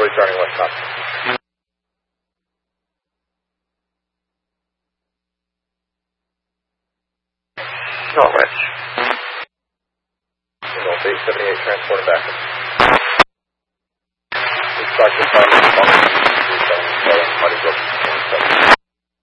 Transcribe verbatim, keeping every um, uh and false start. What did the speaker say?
turning west top. Norwich. North eight seventy-eight, transporting back. Instructor, Muddy Brook.